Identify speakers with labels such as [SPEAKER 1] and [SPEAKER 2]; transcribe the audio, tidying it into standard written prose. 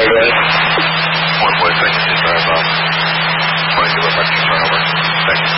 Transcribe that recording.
[SPEAKER 1] 1 seconds to drive up. 22 requesting turnover. Thanks.